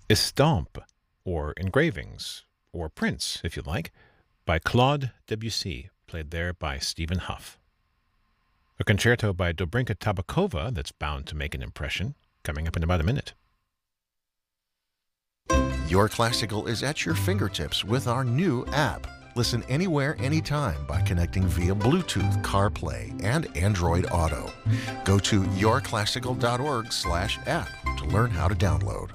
Estampes, or engravings, or prints, if you like, by Claude Debussy, played there by Stephen Huff. A concerto by Dobrinka Tabakova that's bound to make an impression, coming up in about a minute. Your Classical is at your fingertips with our new app. Listen anywhere, anytime by connecting via Bluetooth, CarPlay, and Android Auto. Go to yourclassical.org/app to learn how to download.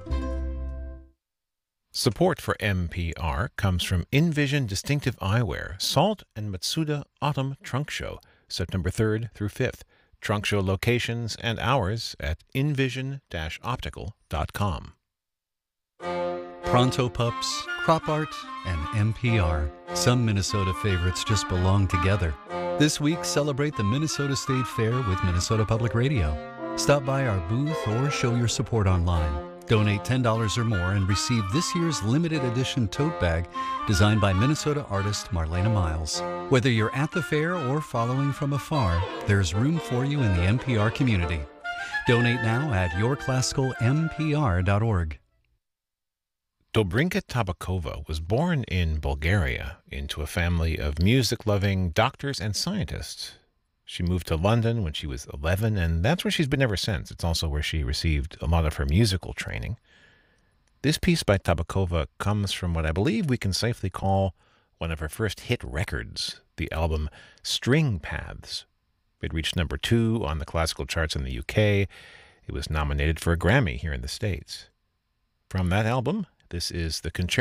Support for MPR comes from InVision Distinctive Eyewear, Salt and Matsuda Autumn Trunk Show, September 3rd through 5th. Trunk show locations and hours at invision-optical.com. Pronto Pups, Crop Art, and NPR. Some Minnesota favorites just belong together. This week, celebrate the Minnesota State Fair with Minnesota Public Radio. Stop by our booth or show your support online. Donate $10 or more and receive this year's limited edition tote bag designed by Minnesota artist Marlena Miles. Whether you're at the fair or following from afar, there's room for you in the NPR community. Donate now at yourclassicalmpr.org. Dobrinka Tabakova was born in Bulgaria into a family of music-loving doctors and scientists. She moved to London when she was 11, and that's where she's been ever since. It's also where she received a lot of her musical training. This piece by Tabakova comes from what I believe we can safely call one of her first hit records, the album String Paths. It reached number 2 on the classical charts in the UK. It was nominated for a Grammy here in the States. From that album, this is the concerto